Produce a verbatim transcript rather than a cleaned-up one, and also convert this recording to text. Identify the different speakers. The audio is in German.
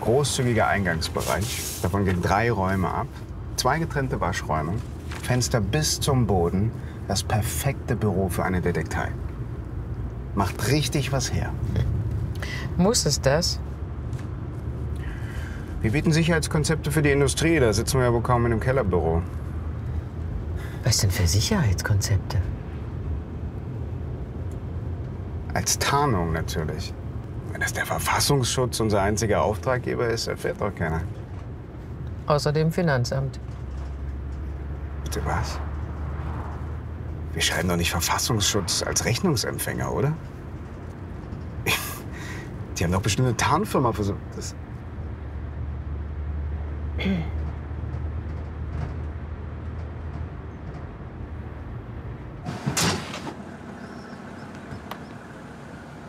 Speaker 1: großzügiger Eingangsbereich. Davon gehen drei Räume ab. Zwei getrennte Waschräume. Fenster bis zum Boden. Das perfekte Büro für eine Detektei. Macht richtig was her.
Speaker 2: Muss es das?
Speaker 1: Wir bieten Sicherheitskonzepte für die Industrie. Da sitzen wir ja wohl kaum in einem Kellerbüro.
Speaker 2: Was denn für Sicherheitskonzepte?
Speaker 1: Als Tarnung natürlich. Wenn das der Verfassungsschutz unser einziger Auftraggeber ist, erfährt doch keiner.
Speaker 2: Außerdem Finanzamt.
Speaker 1: Bitte was? Wir schreiben doch nicht Verfassungsschutz als Rechnungsempfänger, oder? Die haben doch bestimmt eine Tarnfirma für so... Das